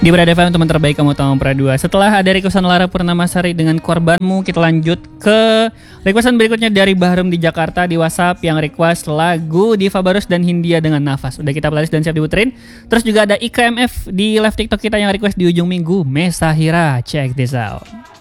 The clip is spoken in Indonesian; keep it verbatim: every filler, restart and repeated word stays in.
Di Berada F M, teman terbaik kamu tahun Pra dua. Setelah ada requestan Lara Purnamasari dengan Korbanmu, kita lanjut ke requestan berikutnya dari Bahrum di Jakarta di WhatsApp yang request lagu Diva Barus dan Hindia dengan Nafas. Udah kita playlist dan siap diputerin. Terus juga ada I K M F di live TikTok kita yang request di ujung minggu, Mesahira. Check this out.